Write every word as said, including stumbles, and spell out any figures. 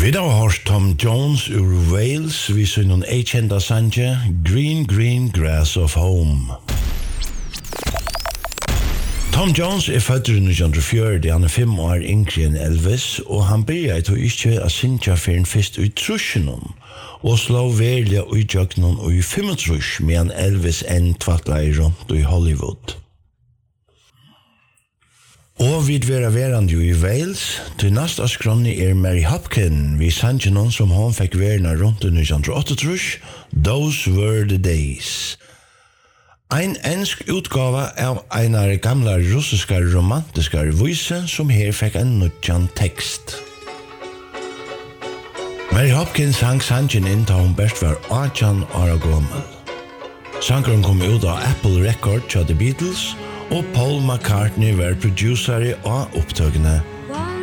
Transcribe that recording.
Vi har hørt Tom Jones ur Wales, vi ser noen eikjenda sanje, Green Green Grass of Home. Tom Jones er født i nitton fjøruti, han er fem år yngre enn Elvis, og han begynte til ikke å synge for en fest i trusjonen, og slå verlig og utjøknen i femogtrus, medan Elvis enn tvattlet rundt i Hollywood. Og vi vera verande jo i Wales, til nasta skronni er Mary Hopkin, vi sanje noen som hon fikk verna rundt i nitton åttaogtrus, Those Were the Days. Ein ensk utgava av einar gamla russiska romantiska vise som her fikk en nutjan tekst. Mary Hopkin sang sanjen inn da hun best var atjan åra gommel. Sangren kom ut av Apple Record til The Beatles, og Paul McCartney var producer av opptøkene